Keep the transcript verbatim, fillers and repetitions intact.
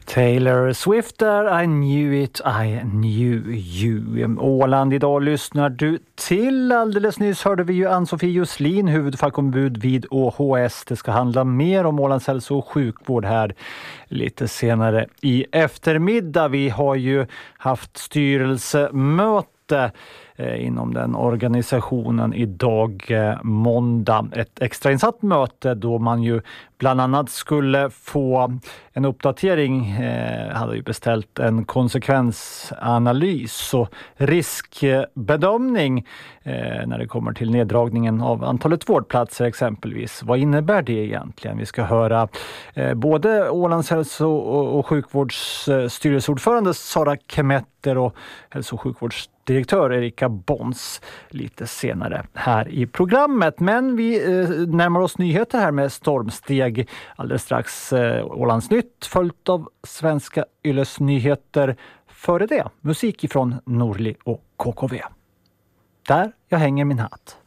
Taylor Swift där, I knew it, I knew you. Åland idag lyssnar du till. Alldeles nyss hörde vi ju Ann-Sofie Joslin, huvudfackombud vid Å H S. Det ska handla mer om Ålands hälso- och sjukvård här lite senare i eftermiddag. Vi har ju haft styrelsemöte inom den organisationen idag eh, måndag. Ett extrainsatt möte då man ju bland annat skulle få en uppdatering, eh, hade ju beställt en konsekvensanalys och riskbedömning eh, när det kommer till neddragningen av antalet vårdplatser exempelvis. Vad innebär det egentligen? Vi ska höra eh, både Ålands hälso- och, och sjukvårdsstyrelseordförande Sara Kemetter och hälso- och sjukvårdsdirektör Erika Bons lite senare här i programmet. Men vi eh, närmar oss nyheter här med stormsteg. Alldeles strax eh, Ålands nytt följt av svenska Yles nyheter. Före det musik ifrån Norli och K K V. Där jag hänger min hatt.